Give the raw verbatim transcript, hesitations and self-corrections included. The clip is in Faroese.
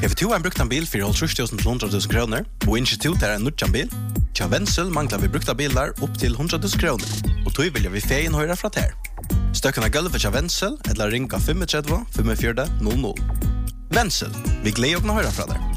Har du en brukta bil for halvtreds tusen til hundre tusen kroner, og institut er en nutjan bil? Tja Vensel manglar vi brukta bilar upp till hundra tusen kroner, og tog vilja vi feien høyra fra ter. Støkken av gulvet tja Vensel, eller ringa tre fem fem fem fire noll noll. Vensel, vi gleder å høyra fra der.